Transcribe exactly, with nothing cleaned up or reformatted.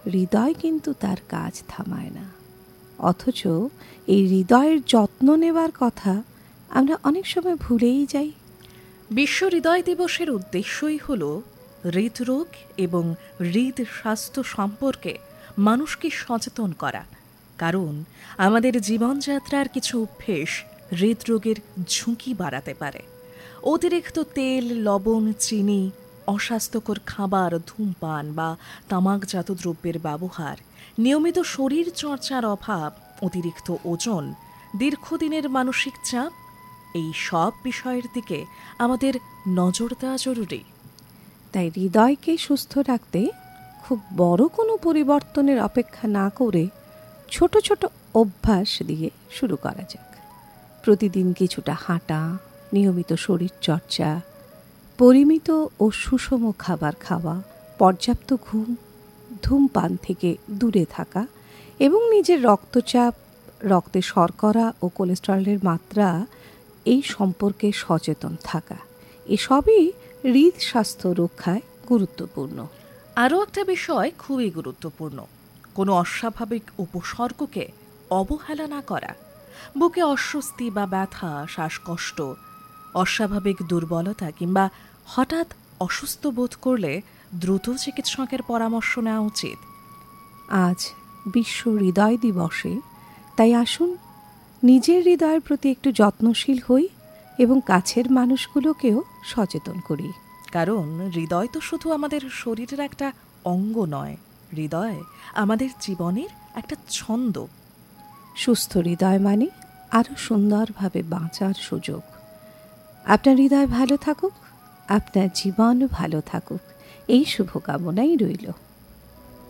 হৃদয় কিন্তু তার কাজ থামায় না। অথচ এই হৃদয়ের যত্ন নেবার কথা আমরা অনেক সময় ভুলেই যাই। বিশ্ব হৃদয় দিবসের উদ্দেশ্যই হল হৃদরোগ এবং হৃদ স্বাস্থ্য সম্পর্কে মানুষকে সচেতন করা। কারণ আমাদের জীবনযাত্রার কিছু অভ্যেস হৃদরোগের ঝুঁকি বাড়াতে পারে। অতিরিক্ত তেল, লবণ, চিনি, অস্বাস্থ্যকর খাবার, ধূমপান বা তামাকজাত দ্রব্যের ব্যবহার, নিয়মিত শরীর চর্চার অভাব, অতিরিক্ত ওজন, দীর্ঘদিনের মানসিক চাপ, এই সব বিষয়ের দিকে আমাদের নজর দেওয়া জরুরি। তাই হৃদয়কে সুস্থ রাখতে খুব বড় কোনো পরিবর্তনের অপেক্ষা না করে ছোট ছোট অভ্যাস দিয়ে শুরু করা যাক। প্রতিদিন কিছুটা হাঁটা, নিয়মিত শরীর চর্চা, পরিমিত ও সুষম খাবার খাওয়া, পর্যাপ্ত ঘুম, ধূমপান থেকে দূরে থাকা এবং নিজের রক্তচাপ, রক্তে শর্করা ও কোলেস্টেরলের মাত্রা এই সম্পর্কে সচেতন থাকা, এসবই হৃদ স্বাস্থ্য রক্ষায় গুরুত্বপূর্ণ। আরও একটা বিষয় খুবই গুরুত্বপূর্ণ, কোনো অস্বাভাবিক উপসর্গকে অবহেলা না করা। বুকে অস্বস্তি বা ব্যথা, শ্বাসকষ্ট, অস্বাভাবিক দুর্বলতা কিংবা হঠাৎ অসুস্থ বোধ করলে দ্রুত চিকিৎসকের পরামর্শ নেওয়া উচিত। আজ বিশ্ব হৃদয় দিবসে তাই আসুন নিজের হৃদয়ের প্রতি একটু যত্নশীল হই এবং কাছের মানুষগুলোকেও সচেতন করি। কারণ হৃদয় তো শুধু আমাদের শরীরের একটা অঙ্গ নয়, হৃদয় আমাদের জীবনের একটা ছন্দ। সুস্থ হৃদয় মানে আরও সুন্দরভাবে বাঁচার সুযোগ। আপনার হৃদয় ভালো থাকুক, আপনার জীবন ভালো থাকুক, এই শুভকামনাই রইল।